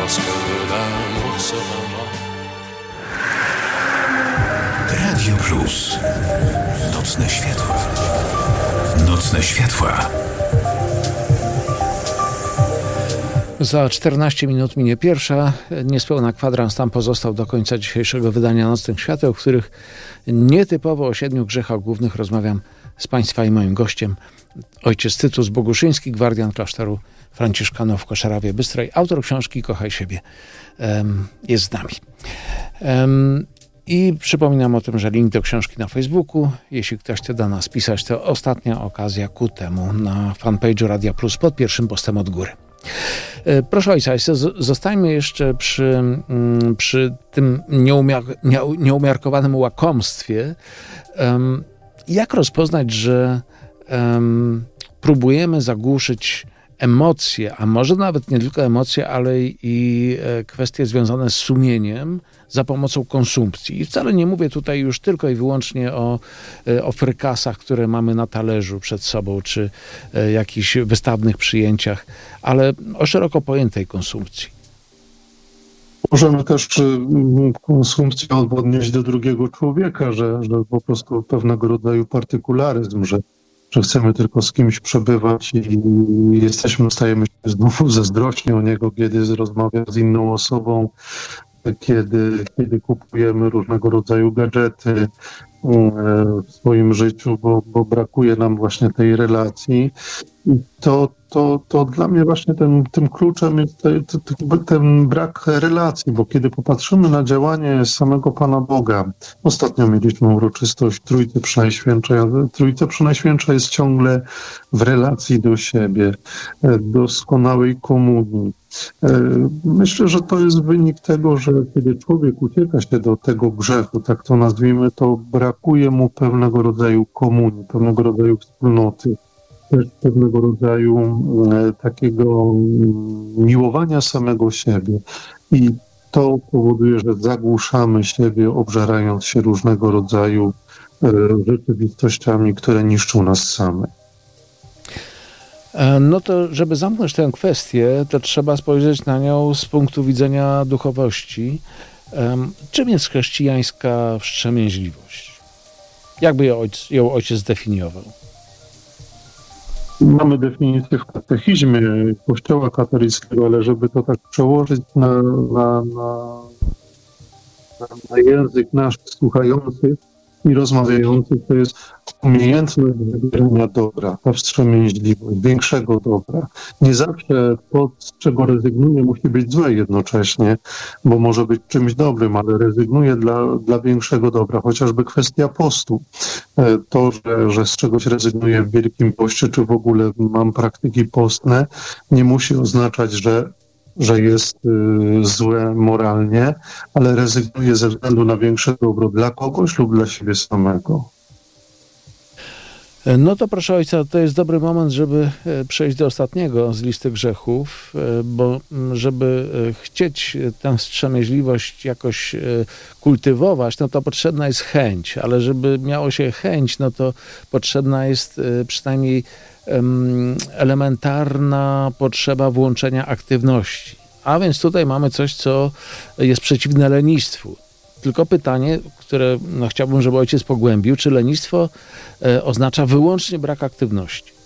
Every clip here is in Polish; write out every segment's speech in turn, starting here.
pense que l'amour sera mort. Radio Plus. Nocne światła. Nocne światła. Za 14 minut minie pierwsza. Niespełna kwadrans tam pozostał do końca dzisiejszego wydania Nocnych Świateł, w których nietypowo o 7 grzechach głównych rozmawiam z Państwa i moim gościem. Ojciec Tytus Boguszyński, gwardian klasztoru Franciszkanów w Koszarawie Bystrej, autor książki Kochaj siebie, jest z nami. I przypominam o tym, że link do książki na Facebooku. Jeśli ktoś chce do nas pisać, to ostatnia okazja ku temu na fanpage'u Radia Plus pod pierwszym postem od góry. Proszę ojca, zostańmy jeszcze przy tym nieumiarkowanym łakomstwie. Jak rozpoznać, że próbujemy zagłuszyć emocje, a może nawet nie tylko emocje, ale i kwestie związane z sumieniem za pomocą konsumpcji. I wcale nie mówię tutaj już tylko i wyłącznie o frykasach, które mamy na talerzu przed sobą, czy jakichś wystawnych przyjęciach, ale o szeroko pojętej konsumpcji. Możemy też konsumpcję odnieść do drugiego człowieka, że po prostu pewnego rodzaju partykularyzm, że chcemy tylko z kimś przebywać i stajemy się znowu zazdrośni o niego, kiedy rozmawia z inną osobą, kiedy kupujemy różnego rodzaju gadżety w swoim życiu, bo brakuje nam właśnie tej relacji. I to dla mnie właśnie tym kluczem jest ten brak relacji, bo kiedy popatrzymy na działanie samego Pana Boga, ostatnio mieliśmy uroczystość Trójcy Przenajświętszej, a Trójca Przenajświętsza jest ciągle w relacji do siebie, doskonałej komunii. Myślę, że to jest wynik tego, że kiedy człowiek ucieka się do tego grzechu, tak to nazwijmy, to brakuje mu pewnego rodzaju komunii, pewnego rodzaju wspólnoty, też pewnego rodzaju takiego miłowania samego siebie. I to powoduje, że zagłuszamy siebie, obżerając się różnego rodzaju rzeczywistościami, które niszczą nas samych. No to, żeby zamknąć tę kwestię, to trzeba spojrzeć na nią z punktu widzenia duchowości. Czym jest chrześcijańska wstrzemięźliwość? Jakby ją ojciec zdefiniował? Mamy definicję w katechizmie Kościoła katolickiego, ale żeby to tak przełożyć na język nasz słuchających i rozmawiających, to jest umiejętność wybierania dobra, ta wstrzemięźliwość, większego dobra. Nie zawsze to, z czego rezygnuję, musi być złe jednocześnie, bo może być czymś dobrym, ale rezygnuję dla większego dobra, chociażby kwestia postu. To, że z czegoś rezygnuję w Wielkim Poście, czy w ogóle mam praktyki postne, nie musi oznaczać, że jest złe moralnie, ale rezygnuję ze względu na większe dobro dla kogoś lub dla siebie samego. No to proszę ojca, to jest dobry moment, żeby przejść do ostatniego z listy grzechów, bo żeby chcieć tę wstrzemięźliwość jakoś kultywować, no to potrzebna jest chęć, ale żeby miało się chęć, no to potrzebna jest przynajmniej elementarna potrzeba włączenia aktywności. A więc tutaj mamy coś, co jest przeciwne lenistwu. Tylko pytanie, które chciałbym, żeby ojciec pogłębił, czy lenistwo oznacza wyłącznie brak aktywności?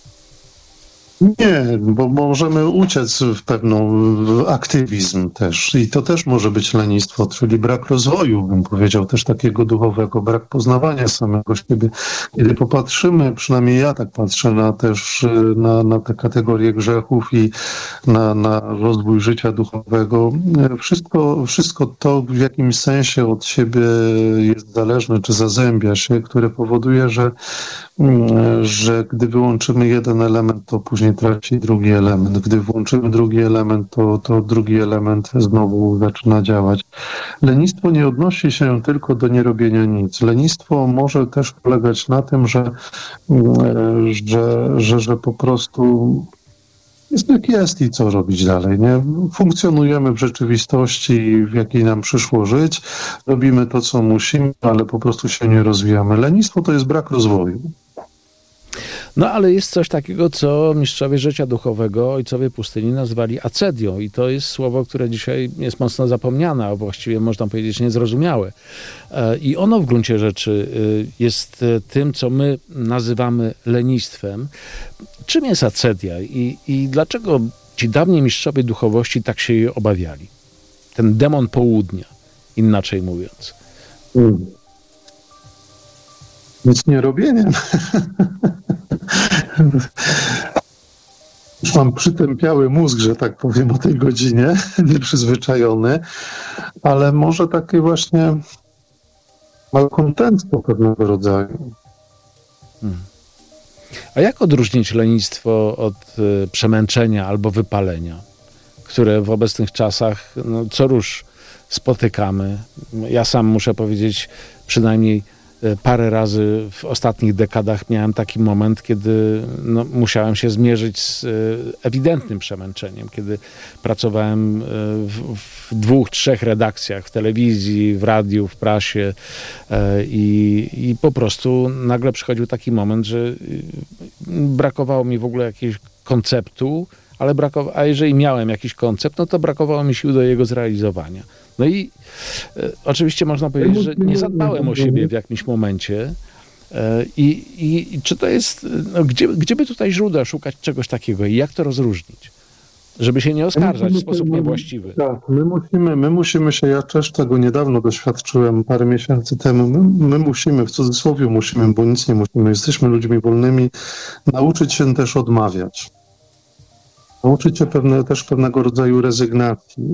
Nie, bo możemy uciec w pewną aktywizm też i to też może być lenistwo, czyli brak rozwoju, bym powiedział, też takiego duchowego, brak poznawania samego siebie. Kiedy popatrzymy, przynajmniej ja tak patrzę na te kategorie grzechów i na rozwój życia duchowego, wszystko to w jakimś sensie od siebie jest zależne, czy zazębia się, które powoduje, że gdy wyłączymy jeden element, to później traci drugi element. Gdy włączymy drugi element, to drugi element znowu zaczyna działać. Lenistwo nie odnosi się tylko do nierobienia nic. Lenistwo może też polegać na tym, że po prostu jest jak jest i co robić dalej, nie? Funkcjonujemy w rzeczywistości, w jakiej nam przyszło żyć, robimy to, co musimy, ale po prostu się nie rozwijamy. Lenistwo to jest brak rozwoju. No ale jest coś takiego, co mistrzowie życia duchowego, ojcowie pustyni nazwali acedią i to jest słowo, które dzisiaj jest mocno zapomniane, a właściwie można powiedzieć niezrozumiałe. I ono w gruncie rzeczy jest tym, co my nazywamy lenistwem. Czym jest acedia i dlaczego ci dawni mistrzowie duchowości tak się jej obawiali? Ten demon południa, inaczej mówiąc. Nic nie robieniem. Już mam przytępiały mózg, że tak powiem, o tej godzinie, nieprzyzwyczajony, ale może takie właśnie malkontentstwo pewnego rodzaju. A jak odróżnić lenistwo od przemęczenia albo wypalenia, które w obecnych czasach co rusz spotykamy? Ja sam muszę powiedzieć, przynajmniej parę razy w ostatnich dekadach miałem taki moment, kiedy musiałem się zmierzyć z ewidentnym przemęczeniem, kiedy pracowałem w 2-3 redakcjach, w telewizji, w radiu, w prasie i po prostu nagle przychodził taki moment, że brakowało mi w ogóle jakiegoś konceptu, a jeżeli miałem jakiś koncept, no to brakowało mi sił do jego zrealizowania. No i oczywiście można powiedzieć, że nie zadbałem o siebie w jakimś momencie i czy to jest, gdzie by tutaj źródła szukać czegoś takiego i jak to rozróżnić, żeby się nie oskarżać w sposób niewłaściwy. Tak, my musimy się, ja też tego niedawno doświadczyłem, parę miesięcy temu, my musimy, w cudzysłowie musimy, bo nic nie musimy, jesteśmy ludźmi wolnymi, nauczyć się też odmawiać. Nauczyć się też pewnego rodzaju rezygnacji.